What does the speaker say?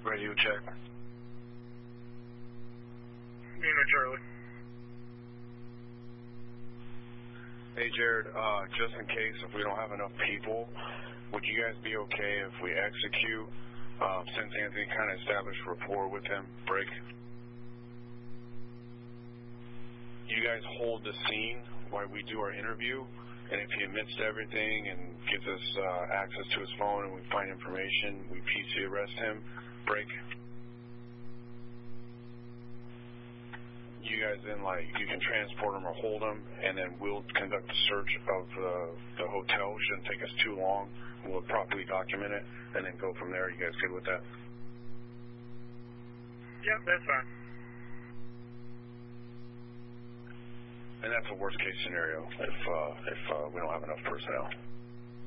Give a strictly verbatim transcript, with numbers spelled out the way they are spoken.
Radio check. Nina Charlie. Hey, Jared, uh, just in case if we don't have enough people, would you guys be okay if we execute, um, since Anthony kind of established rapport with him, break? You guys hold the scene while we do our interview, and if he admits to everything and gives us uh, access to his phone and we find information, we P C arrest him, break. You guys then, like, you can transport him or hold him, and then we'll conduct a search of the, the hotel. Shouldn't take us too long. We'll properly document it, and then go from there. You guys good with that? Yep, that's fine. And that's a worst case scenario if uh, if uh, we don't have enough personnel.